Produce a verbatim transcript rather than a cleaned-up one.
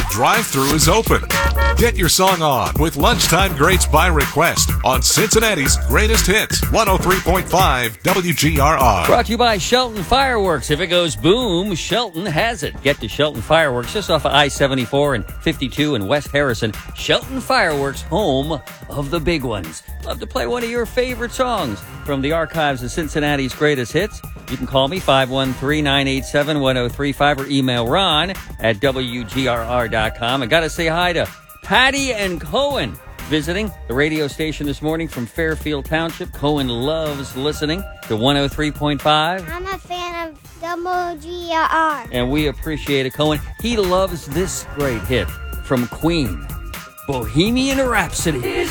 drive-thru is open. Get your song on with Lunchtime Greats by Request on Cincinnati's Greatest Hits, one oh three point five W G R R. Brought to you by Shelton Fireworks. If it goes boom, Shelton has it. Get to Shelton Fireworks just off of I seventy-four and fifty-two in West Harrison. Shelton Fireworks, home of the big ones. Love to play one of your favorite songs from the archives of Cincinnati's Greatest Hits. You can call me, five one three, nine eight seven, one oh three five, or email Ron at W G R R dot com. I got to say hi to Patty and Cohen visiting the radio station this morning from Fairfield Township. Cohen loves listening to one oh three point five. I'm a fan of W G R R. And we appreciate it, Cohen. He loves this great hit from Queen, Bohemian Rhapsody.